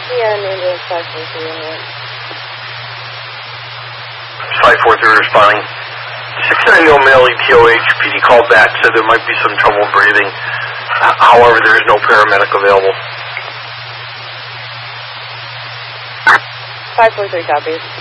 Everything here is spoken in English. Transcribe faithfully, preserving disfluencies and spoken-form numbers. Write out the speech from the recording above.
Yeah, an ambulance five four three on the five four three responding. six ninety male E T O H, P D called back, said there might be some trouble breathing. Uh, however, there is no paramedic available. five four three copies.